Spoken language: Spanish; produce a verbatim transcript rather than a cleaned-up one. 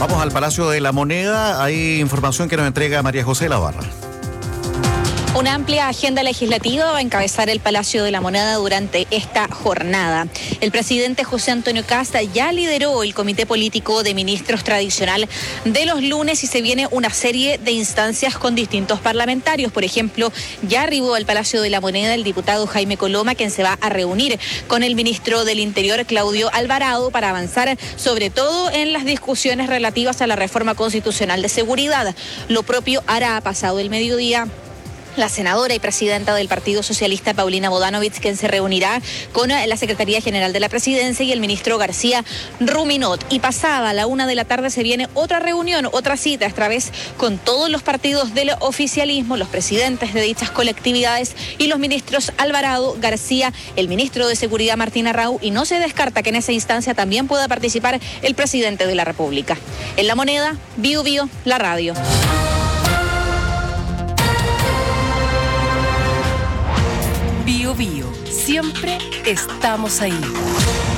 Vamos al Palacio de la Moneda. Hay información que nos entrega María José Lavarra. Una amplia agenda legislativa va a encabezar el Palacio de la Moneda durante esta jornada. El presidente José Antonio Kast ya lideró el Comité Político de Ministros tradicional de los lunes y se viene una serie de instancias con distintos parlamentarios. Por ejemplo, ya arribó al Palacio de la Moneda el diputado Jaime Coloma, quien se va a reunir con el ministro del Interior, Claudio Alvarado, para avanzar sobre todo en las discusiones relativas a la reforma constitucional de seguridad. Lo propio hará pasado el mediodía la senadora y presidenta del Partido Socialista, Paulina Bodanovich, quien se reunirá con la Secretaría General de la Presidencia y el ministro García Ruminot. Y pasada la una de la tarde se viene otra reunión, otra cita, esta vez con todos los partidos del oficialismo, los presidentes de dichas colectividades y los ministros Alvarado, García, el ministro de Seguridad, Martín Arrau, y no se descarta que en esa instancia también pueda participar el presidente de la República. En La Moneda, Bio Bio, la radio. Bio Bio, siempre estamos ahí.